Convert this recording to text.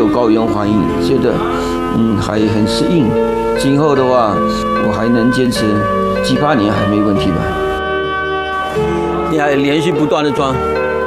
高原反应，觉得还很适应。今后的话，我还能坚持7、8年还没问题吧。你还连续不断的装。